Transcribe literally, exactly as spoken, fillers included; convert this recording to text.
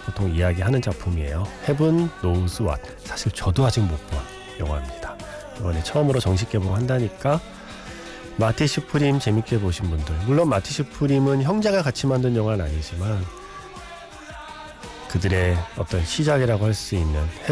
보통 이야기하는 작품이에요. Heaven Knows What. 사실 저도 아직 못 본 영화입니다. 이번에 처음으로 정식 개봉한다니까 마티 슈프림 재밌게 보신 분들, 물론 마티 슈프림은 형제가 같이 만든 영화는 아니지만 그들의 어떤 시작이라고 할 수 있는